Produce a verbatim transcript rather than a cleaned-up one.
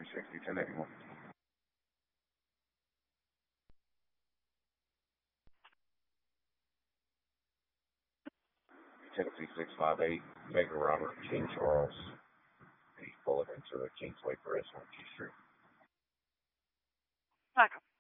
three sixty, ten eighty-one. Tennessee six five eight, Baker Robert, King Charles. He's pulling into the Kingsway Press on G Street. Okay.